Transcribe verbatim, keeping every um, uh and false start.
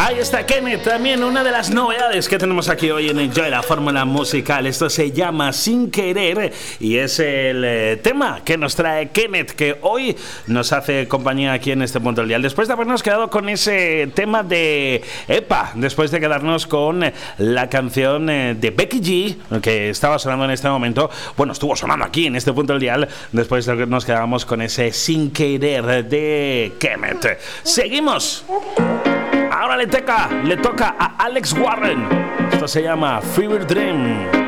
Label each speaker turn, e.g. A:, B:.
A: Ahí está Kenneth, también una de las novedades que tenemos aquí hoy en Enjoy la Fórmula Musical. Esto se llama Sin Querer y es el eh, tema que nos trae Kenneth, que hoy nos hace compañía aquí en este punto del día. Después de habernos quedado con ese tema de Epa, después de quedarnos con la canción eh, de Becky G, que estaba sonando en este momento, bueno, estuvo sonando aquí en este punto del dial, después de que nos quedamos con ese Sin Querer de Kenneth. Seguimos. Ahora le toca, le toca a Alex Warren. Esto se llama Fever Dream.